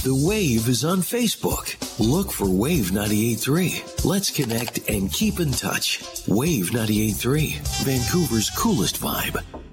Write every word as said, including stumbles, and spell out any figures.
The Wave is on Facebook. Look for Wave ninety-eight point three. Let's connect and keep in touch. Wave ninety-eight point three, Vancouver's coolest vibe.